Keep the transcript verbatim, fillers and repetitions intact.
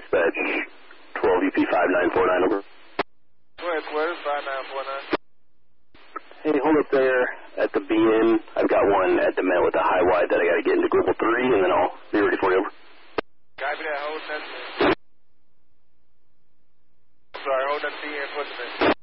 dispatch, twelve U P five nine four nine, over. Go ahead, Sweater, five nine four nine. Hey, hold up there at the B N. I've got one at the mill with the high wide that I got to get into Global three, and then I'll be ready for you, over. Copy that, hold that. Sorry, hold that B N, put it in.